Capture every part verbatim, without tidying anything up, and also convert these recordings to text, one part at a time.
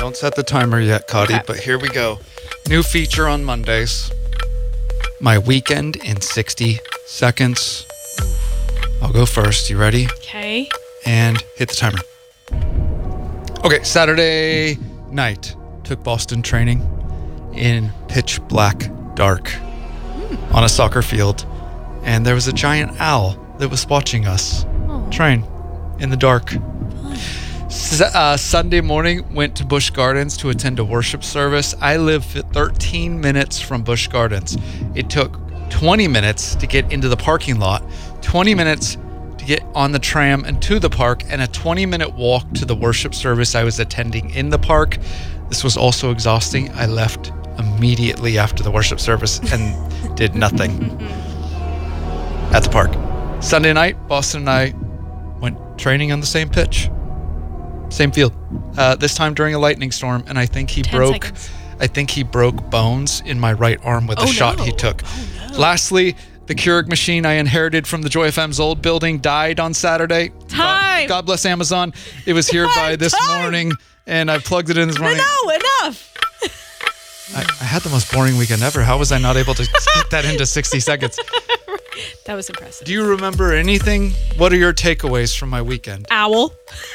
Don't set the timer yet, Cody, Okay. but here we go. New feature on Mondays. My weekend in sixty seconds. I'll go first. You ready? Okay. And hit the timer. Okay, Saturday night. Took Boston training in pitch black dark on a soccer field. And there was a giant owl that was watching us Oh. train in the dark. S- uh, Sunday morning, went to Busch Gardens to attend a worship service. I live thirteen minutes from Busch Gardens. It took twenty minutes to get into the parking lot, twenty minutes to get on the tram and to the park, and a twenty minute walk to the worship service I was attending in the park. This was also exhausting. I left immediately after the worship service and did nothing at the park. Sunday night, Boston and I went training on the same pitch. Same field. Uh, this time during a lightning storm, and I think he Ten broke. seconds. I think he broke bones in my right arm with the Oh, shot no. he took. Oh, no. Lastly, the Keurig machine I inherited from the Joy F M's old building died on Saturday. Time. God, God bless Amazon. It was here by this Time. morning, and I plugged it in this morning. No, enough. I, I had the most boring weekend ever. How was I not able to get that into sixty seconds? That was impressive. Do you remember anything? What are your takeaways from my weekend? Owl.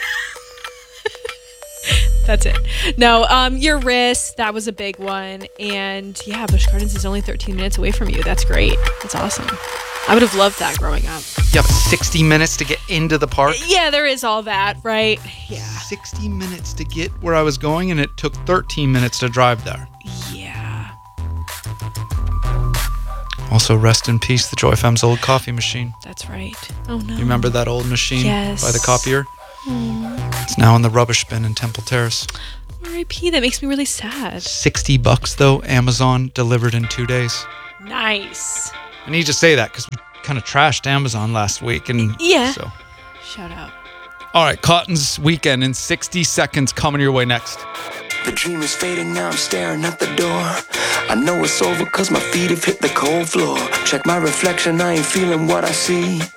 That's it. No, um, your wrist, that was a big one. And yeah, Busch Gardens is only thirteen minutes away from you. That's great. That's awesome. I would have loved that growing up. You have sixty minutes to get into the park? Yeah, there is all that, right? Yeah. sixty minutes to get where I was going, and it took thirteen minutes to drive there. Yeah. Also, rest in peace, the Joy F M's old coffee machine. That's right. Oh, no. You remember that old machine Yes. by the copier? It's now in the rubbish bin in Temple Terrace. R I P That makes me really sad. sixty bucks, though. Amazon delivered in two days. Nice. I need to say that because we kind of trashed Amazon last week. And Yeah. So. Shout out. All right, Cotton's weekend in sixty seconds coming your way next. The dream is fading, now I'm staring at the door. I know it's over cause my feet have hit the cold floor. Check my reflection, I ain't feeling what I see.